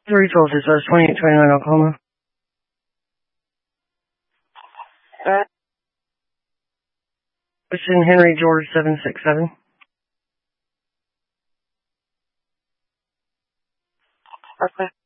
312 dispatch 2829 Oklahoma. It's in Henry George 767. Okay.